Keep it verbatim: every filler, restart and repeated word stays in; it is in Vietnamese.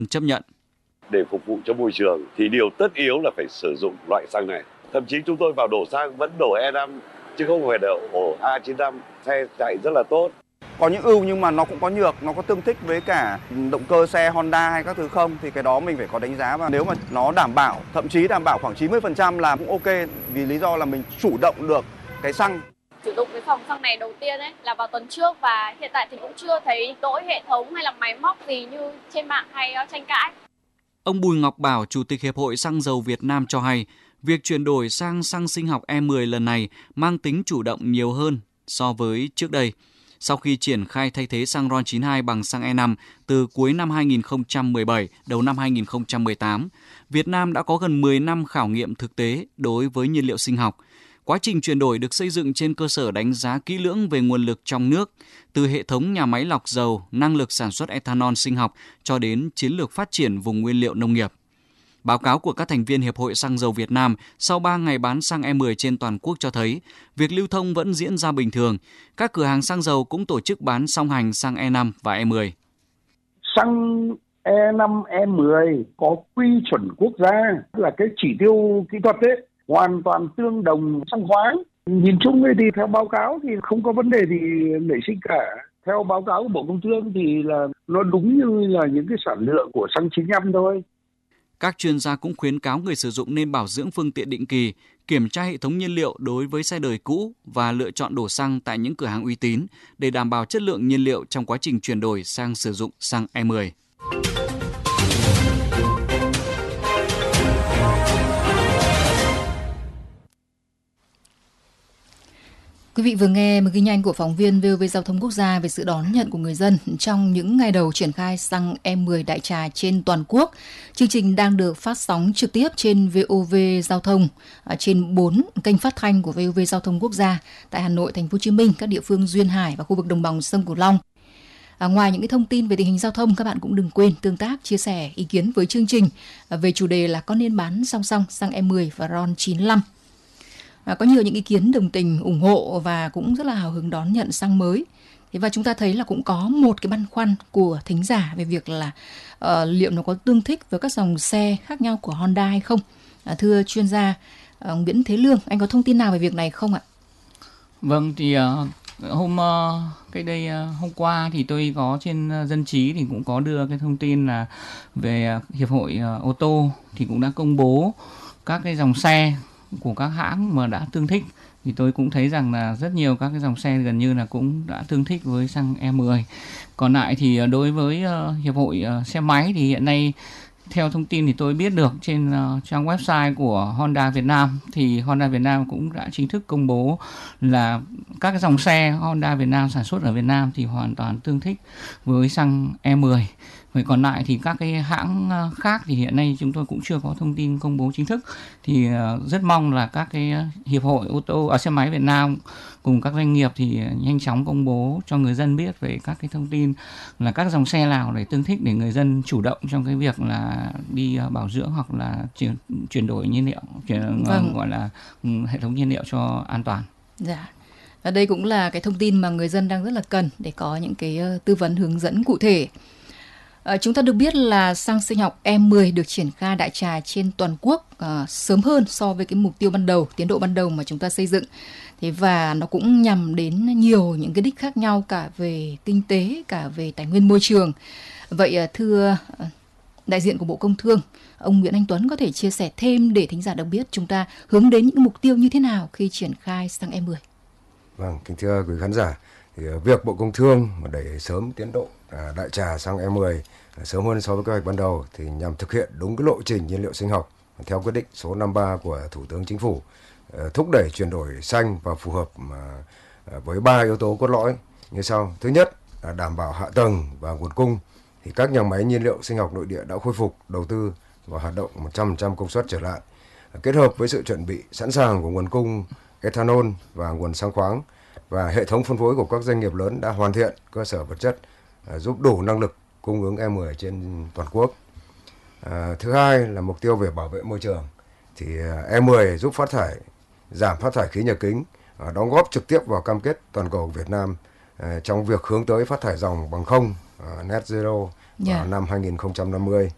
chấp nhận. Để phục vụ cho môi trường thì điều tất yếu là phải sử dụng loại xăng này. Thậm chí chúng tôi vào đổ xăng vẫn đổ E năm chứ không phải đổ A chín mươi lăm, xe chạy rất là tốt. Có những ưu nhưng mà nó cũng có nhược, nó có tương thích với cả động cơ xe Honda hay các thứ không thì cái đó mình phải có đánh giá, và nếu mà nó đảm bảo, thậm chí đảm bảo khoảng chín mươi phần trăm là cũng ok, vì lý do là mình chủ động được cái xăng. Sử dụng cái phòng xăng này đầu tiên ấy là vào tuần trước và hiện tại thì cũng chưa thấy lỗi hệ thống hay là máy móc gì như trên mạng hay tranh cãi. Ông Bùi Ngọc Bảo, Chủ tịch Hiệp hội Xăng dầu Việt Nam cho hay, việc chuyển đổi sang xăng sinh học E mười lần này mang tính chủ động nhiều hơn so với trước đây. Sau khi triển khai thay thế xăng RON chín mươi hai bằng xăng E năm từ cuối năm hai nghìn không trăm mười bảy, đầu năm hai nghìn không trăm mười tám, Việt Nam đã có gần mười năm khảo nghiệm thực tế đối với nhiên liệu sinh học. Quá trình chuyển đổi được xây dựng trên cơ sở đánh giá kỹ lưỡng về nguồn lực trong nước, từ hệ thống nhà máy lọc dầu, năng lực sản xuất ethanol sinh học cho đến chiến lược phát triển vùng nguyên liệu nông nghiệp. Báo cáo của các thành viên Hiệp hội Xăng dầu Việt Nam sau ba ngày bán xăng E mười trên toàn quốc cho thấy việc lưu thông vẫn diễn ra bình thường. Các cửa hàng xăng dầu cũng tổ chức bán song hành xăng E năm và E mười. Xăng E năm, E mười có quy chuẩn quốc gia, là cái chỉ tiêu kỹ thuật đấy, hoàn toàn tương đồng xăng khoáng. Nhìn chung thì theo báo cáo thì không có vấn đề gì nảy sinh cả. Theo báo cáo của Bộ Công Thương thì là nó đúng như là những cái sản lượng của xăng chín mươi lăm thôi. Các chuyên gia cũng khuyến cáo người sử dụng nên bảo dưỡng phương tiện định kỳ, kiểm tra hệ thống nhiên liệu đối với xe đời cũ và lựa chọn đổ xăng tại những cửa hàng uy tín để đảm bảo chất lượng nhiên liệu trong quá trình chuyển đổi sang sử dụng xăng E mười. Quý vị vừa nghe một ghi nhanh của phóng viên vê o vê Giao thông Quốc gia về sự đón nhận của người dân trong những ngày đầu triển khai xăng E mười đại trà trên toàn quốc. Chương trình đang được phát sóng trực tiếp trên vê o vê Giao thông, trên bốn kênh phát thanh của vê o vê Giao thông Quốc gia tại Hà Nội, Thành phố Hồ Chí Minh, các địa phương duyên hải và khu vực đồng bằng sông Cửu Long. À, ngoài những cái thông tin về tình hình giao thông, các bạn cũng đừng quên tương tác, chia sẻ ý kiến với chương trình về chủ đề là có nên bán song song xăng E mười và RON chín mươi lăm. À, có nhiều những ý kiến đồng tình, ủng hộ và cũng rất là hào hứng đón nhận xăng mới. Thế và chúng ta thấy là cũng có một cái băn khoăn của thính giả về việc là uh, liệu nó có tương thích với các dòng xe khác nhau của Honda hay không. À, thưa chuyên gia uh, Nguyễn Thế Lương, anh có thông tin nào về việc này không ạ? Vâng, thì uh, hôm uh, cái đây uh, hôm qua thì tôi có trên uh, Dân trí thì cũng có đưa cái thông tin là về uh, Hiệp hội uh, ô tô thì cũng đã công bố các cái dòng xe của các hãng mà đã tương thích, thì tôi cũng thấy rằng là rất nhiều các cái dòng xe gần như là cũng đã tương thích với xăng E mười. Còn lại thì đối với uh, Hiệp hội uh, xe máy thì hiện nay theo thông tin thì tôi biết được trên uh, trang website của Honda Việt Nam thì Honda Việt Nam cũng đã chính thức công bố là các cái dòng xe Honda Việt Nam sản xuất ở Việt Nam thì hoàn toàn tương thích với xăng E mười. Vậy còn lại thì các cái hãng khác thì hiện nay chúng tôi cũng chưa có thông tin công bố chính thức. Thì rất mong là các cái hiệp hội ô tô ở xe máy Việt Nam cùng các doanh nghiệp thì nhanh chóng công bố cho người dân biết về các cái thông tin là các dòng xe nào để tương thích để người dân chủ động trong cái việc là đi bảo dưỡng hoặc là chuyển, chuyển đổi nhiên liệu, chuyển vâng. gọi là hệ thống nhiên liệu cho an toàn. Dạ. Và đây cũng là cái thông tin mà người dân đang rất là cần để có những cái tư vấn hướng dẫn cụ thể. À, chúng ta được biết là xăng sinh học E mười được triển khai đại trà trên toàn quốc à, sớm hơn so với cái mục tiêu ban đầu, tiến độ ban đầu mà chúng ta xây dựng. Thế và nó cũng nhằm đến nhiều những cái đích khác nhau cả về kinh tế, cả về tài nguyên môi trường. Vậy à, thưa đại diện của Bộ Công Thương, ông Nguyễn Anh Tuấn có thể chia sẻ thêm để thính giả được biết chúng ta hướng đến những mục tiêu như thế nào khi triển khai xăng E mười? Vâng, kính thưa quý khán giả, thì việc Bộ Công Thương mà đẩy sớm tiến độ à, đại trà xăng E mười à, sớm hơn so với kế hoạch ban đầu thì nhằm thực hiện đúng cái lộ trình nhiên liệu sinh học theo quyết định số năm mươi ba của Thủ tướng Chính phủ, à, thúc đẩy chuyển đổi xanh và phù hợp mà, à, với ba yếu tố cốt lõi như sau. Thứ nhất là đảm bảo hạ tầng và nguồn cung, thì các nhà máy nhiên liệu sinh học nội địa đã khôi phục đầu tư và hoạt động một trăm phần trăm công suất trở lại, à, kết hợp với sự chuẩn bị sẵn sàng của nguồn cung ethanol và nguồn xăng khoáng, và hệ thống phân phối của các doanh nghiệp lớn đã hoàn thiện cơ sở vật chất à, giúp đủ năng lực cung ứng E mười trên toàn quốc. À, thứ hai là mục tiêu về bảo vệ môi trường, thì à, E mười giúp phát thải giảm phát thải khí nhà kính, à, đóng góp trực tiếp vào cam kết toàn cầu của Việt Nam à, trong việc hướng tới phát thải ròng bằng không, à, net zero vào yeah. năm hai nghìn không trăm năm mươi.